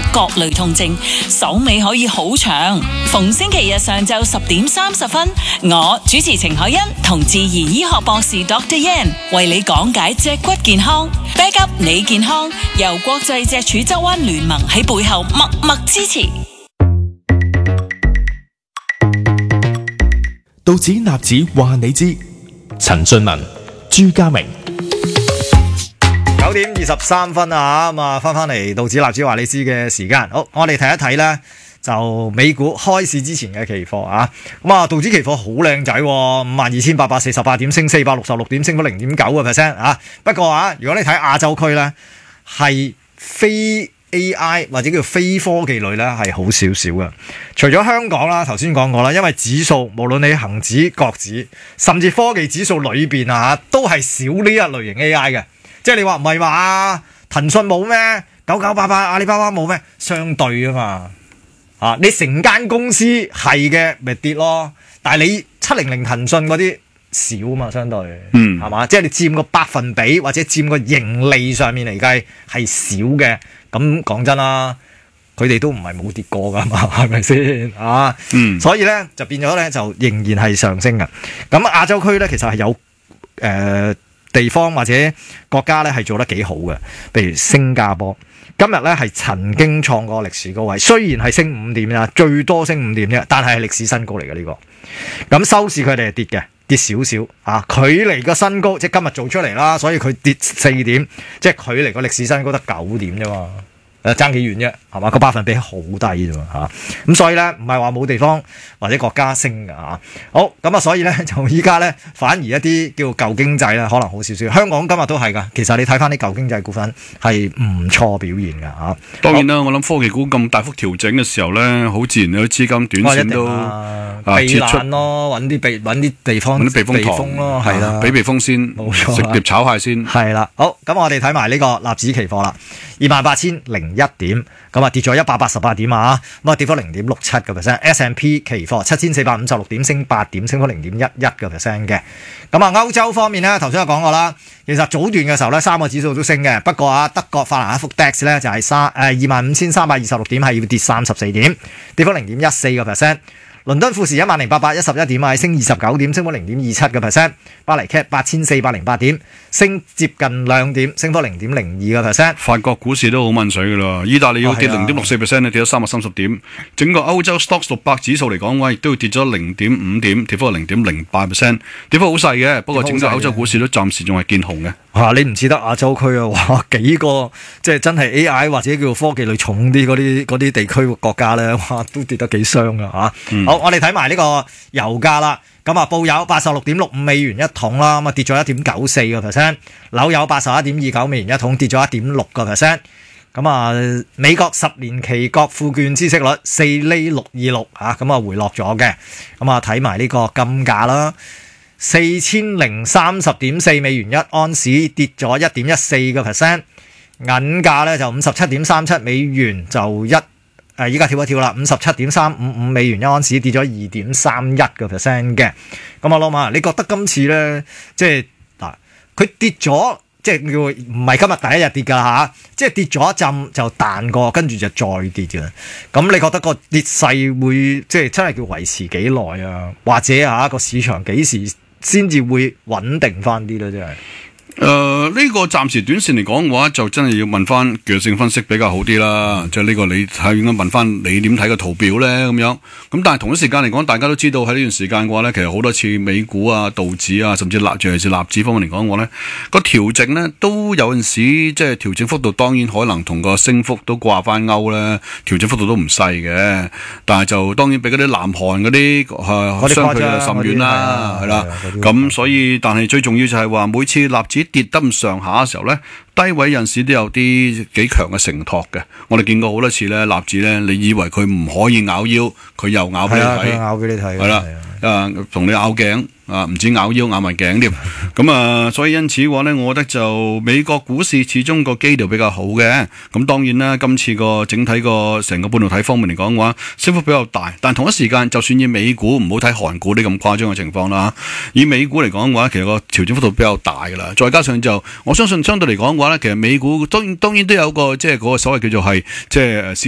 各類痛症，手尾可以好長。逢星期日上晝10:30，我主持程海欣同自然醫學博士 Dr. Yan 為你講解脊骨健康，back up 你健康，由國際脊柱側彎聯盟喺背後默默支持。 道指納指話你知，陳俊文、朱家明。 9:23啊，咁啊，翻嚟道指納指話你知嘅時間。好，我哋睇一睇咧，就美股開市之前嘅期貨啊。咁啊，道指期貨好靚仔，52,848點，升466點，升咗0.9%啊。不過啊，如果你睇亞洲區咧，係非 AI 或者叫非科技類咧，係好少少嘅。除咗香港啦，頭先講過啦，因為指數無論你恒指、國指，甚至科技指數裏邊啊，都係少呢一類型 AI 嘅。即係你話唔係嘛？騰訊冇咩？9988阿里巴巴冇咩？相對啊嘛，啊你成間公司係嘅咪跌咯，但係你700騰訊嗰啲少啊嘛，相對係嘛？即係你佔個百分比或者佔個盈利上面嚟計係少嘅，咁講真啦，佢哋都唔係冇跌過噶嘛，係咪先啊？所以咧就變咗咧就仍然係上升嘅。咁亞洲區咧其實係有地方或者國家咧係做得幾好嘅，譬如新加坡今日咧係曾經創過歷史高位，雖然係升5點啦，最多升5點啫，但係歷史新高嚟嘅呢個。咁收市佢哋係跌嘅，跌少少啊，距離個新高即係今日做出嚟啦，所以佢跌4點，即係距離個歷史新高得9點啫嘛。爭幾遠啫，係嘛？個百分比好低啫嘛嚇，咁所以咧唔係話冇地方或者國家升㗎嚇。好咁啊，所以咧就依家咧反而一啲叫舊經濟咧可能好少少。香港今日都係㗎，其實你睇翻啲舊經濟股份係唔錯表現㗎嚇。 當然啦，我諗科技股咁大幅調整嘅時候咧，好自然有資金短線都避難咯，揾啲地方避風咯，係啦， 俾避風先，食碟炒蟹先。 係啦，好咁我哋睇埋呢個納指期貨啦，28,001點，咁啊跌咗188點啊，咁啊跌咗0.67%。S&P 期貨7,456點，升8點，升咗0.11%嘅。咁啊歐洲方面咧，頭先有講過啦，其實早段嘅時候咧3個指數都升嘅，不過啊德國法蘭克福 DAX 咧就係25,326點，係要跌34點，跌咗0.14%。倫敦富時10,811點啊，升29點，升咗0.27%。巴黎 CAC 8,408點，升接近2點，升咗0.02%。 法國股市都好悶水噶啦，意大利要跌0.64%咧，跌咗330點。整個歐洲 Stoxx 600指數嚟講嘅話，亦都要跌咗0.5點，跌幅係0.08%，跌幅好細嘅。不過整個歐洲股市都暫時仲係見紅嘅。 你唔似得亞洲區啊！哇，幾個即係真係 AI 或者叫科技類重啲嗰啲地區國家咧，哇都跌得幾傷啊！好，我哋睇埋呢個油價啦。咁啊，布油86.65美元一桶啦，咁啊跌咗1.94%。紐油81.29美元一桶，跌咗1.6%。咁啊，美國10年期國庫券孳息率4.626啊，咁啊回落咗嘅。咁啊睇埋呢個金價啦。4030.4美元一盎司，跌咗1.14%。銀價咧就57.37美元，就依家跳一跳啦，57.355美元一盎司，跌咗2.31% 嘅。咁我諗下，你覺得今次咧，即係嗱，佢跌咗，即係叫唔係今日第一日跌㗎嚇，即係跌咗一陣就彈過，跟住就再跌嘅。咁你覺得個跌勢會即係真係叫維持幾耐啊？或者個市場幾時先至會穩定翻啲咧？真係。 呢個暫時短線嚟講嘅話，就真係要問翻技術性分析比較好啲啦。即係呢個你係應該問翻你點睇個圖表咧咁樣。咁但係同一時間嚟講，大家都知道喺呢段時間嘅話咧，其實好多次美股啊、道指啊，甚至尤其是納指方面嚟講嘅話咧，個調整咧都有陣時即係調整幅度，當然可能同個升幅都掛翻鈎咧，調整幅度都唔細嘅。但係就當然比嗰啲南韓嗰啲相距就甚遠啦，係啦。咁所以但係最重要就係話每次納指跌得咁上下嘅時候咧，低位人士都有啲幾強嘅承托嘅。我哋見過好多次咧，納指咧，你以為佢唔可以咬腰，佢又咬俾你睇， 咬俾你睇， 係啦，同你咬頸。唔止咬腰咬埋頸添，咁所以因此嘅話咧，我覺得就美國股市始終個基調比較好嘅。咁當然啦，今次個整體個成個半導體方面嚟講嘅話，升幅比較大。但同一時間，就算以美股唔好睇韓股啲咁誇張嘅情況啦，以美股嚟講嘅話，其實個調整幅度比較大噶啦。再加上就我相信相對嚟講嘅話咧，其實美股當然都有個即係嗰個所謂叫做係即係